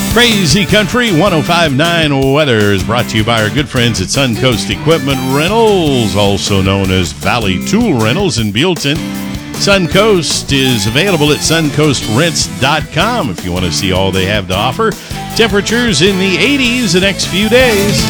Crazy Country 105.9 weather is brought to you by our good friends at Suncoast Equipment Rentals, also known as Valley Tool Rentals in Buellton. Suncoast is available at suncoastrents.com if you want to see all they have to offer. Temperatures in the 80s the next few days.